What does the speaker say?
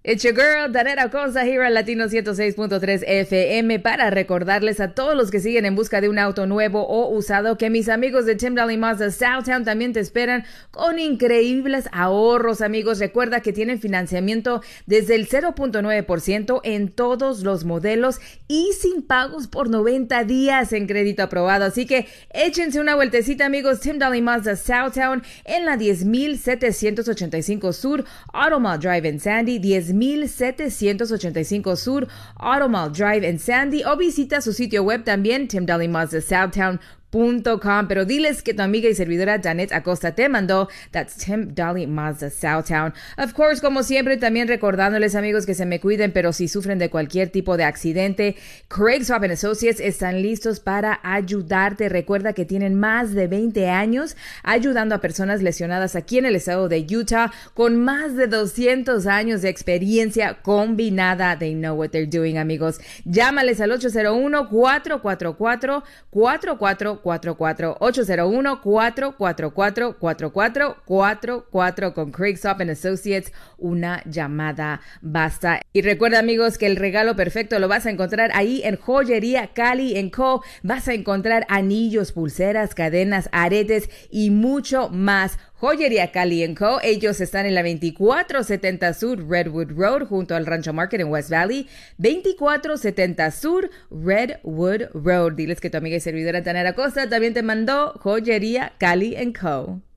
It's your girl, Danera Cosa, here at Latino 106.3 FM, para recordarles a todos los que siguen en busca de un auto nuevo o usado que mis amigos de Tim Dahle Mazda Southtown también te esperan con increíbles ahorros, amigos. Recuerda que tienen financiamiento desde el 0.9% en todos los modelos y sin pagos por 90 días en crédito aprobado. Así que échense una vueltecita, amigos. Tim Dahle Mazda Southtown en la 10,785 Sur, Automall Drive en Sandy, 10,785 Sur, Automall Drive en Sandy, o visita su sitio web también, timdahlemazda.com. Pero diles que tu amiga y servidora Danette Acosta te mandó. That's Tim Dahle Mazda Southtown. Of course, como siempre, también recordándoles, amigos, que se me cuiden, pero si sufren de cualquier tipo de accidente, Craig Swap and Associates están listos para ayudarte. Recuerda que tienen más de 20 años ayudando a personas lesionadas aquí en el estado de Utah, con más de 200 años de experiencia combinada. They know what they're doing, amigos. Llámales al 801-444-4444, 801-444-4444 con Craig Swap and Associates. Una llamada basta. Y recuerda, amigos, que el regalo perfecto lo vas a encontrar ahí en Joyería Cali & Co. Vas a encontrar anillos, pulseras, cadenas, aretes y mucho más. Joyería Cali & Co. Ellos están en la 2470 Sur Redwood Road junto al Rancho Market en West Valley. 2470 Sur Redwood Road. Diles que tu amiga y servidora Danette Acosta también te mandó Joyería Cali & Co.